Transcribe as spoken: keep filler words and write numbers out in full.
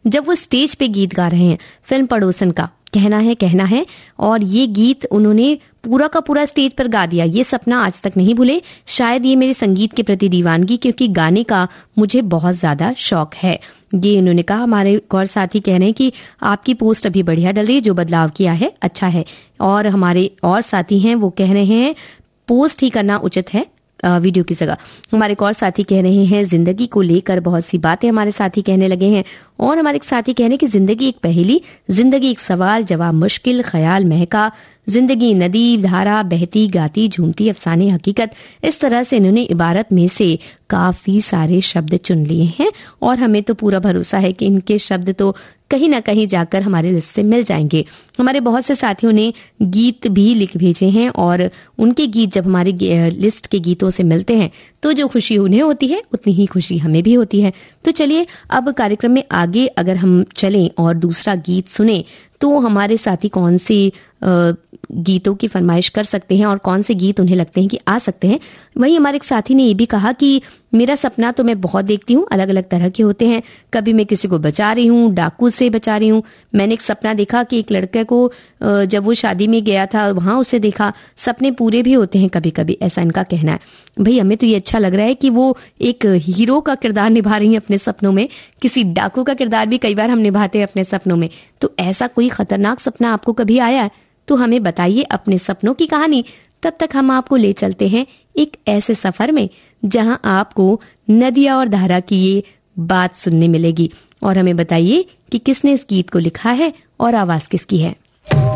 जब वो स्टेज पे गीत गा रहे हैं। फिल्म पड़ोसन का कहना है कहना है, और ये गीत उन्होंने पूरा का पूरा स्टेज पर गा दिया। ये सपना आज तक नहीं भूले। शायद ये मेरे संगीत के प्रति दीवानगी, क्योंकि गाने का मुझे बहुत ज्यादा शौक है, ये उन्होंने कहा। हमारे एक और साथी कह रहे हैं कि आपकी पोस्ट अभी बढ़िया डल रही है, जो बदलाव किया है अच्छा है। और हमारे और साथी हैं वो कह रहे हैं पोस्ट ही करना उचित है वीडियो की जगह। हमारे एक और साथी कह रहे हैं जिंदगी को लेकर बहुत सी बातें हमारे साथी कहने लगे हैं। और हमारे एक साथी कह रहे हैं कि जिंदगी एक पहेली, जिंदगी एक सवाल जवाब मुश्किल, ख्याल महका, जिंदगी नदी धारा बहती गाती झूमती, अफसाने हकीकत। इस तरह से इन्होंने इबारत में से काफी सारे शब्द चुन लिए हैं, और हमें तो पूरा भरोसा है कि इनके शब्द तो कहीं ना कहीं जाकर हमारे लिस्ट से मिल जाएंगे। हमारे बहुत से साथियों ने गीत भी लिख भेजे हैं, और उनके गीत जब हमारे लिस्ट के गीतों से मिलते हैं तो जो खुशी उन्हें होती है उतनी ही खुशी हमें भी होती है। तो चलिए अब कार्यक्रम में आगे अगर हम चलें और दूसरा गीत सुने, तो हमारे साथी कौन से गीतों की फरमाइश कर सकते हैं और कौन से गीत उन्हें लगते हैं कि आ सकते हैं। वहीं हमारे एक साथी ने ये भी कहा कि मेरा सपना तो मैं बहुत देखती हूँ, अलग अलग तरह के होते हैं। कभी मैं किसी को बचा रही हूँ, डाकू से बचा रही हूँ। मैंने एक सपना देखा कि एक लड़के को जब वो शादी में गया था वहां उसे देखा। सपने पूरे भी होते हैं कभी कभी, ऐसा इनका कहना है। भाई हमें तो ये अच्छा लग रहा है कि वो एक हीरो का किरदार निभा रही है अपने सपनों में। किसी डाकू का किरदार भी कई बार हम निभाते हैं अपने सपनों में। तो ऐसा कोई खतरनाक सपना आपको कभी आया है तो हमें बताइए अपने सपनों की कहानी। तब तक हम आपको ले चलते हैं एक ऐसे सफर में जहां आपको नदिया और धारा की ये बात सुनने मिलेगी, और हमें बताइए कि किसने इस गीत को लिखा है और आवाज किसकी है।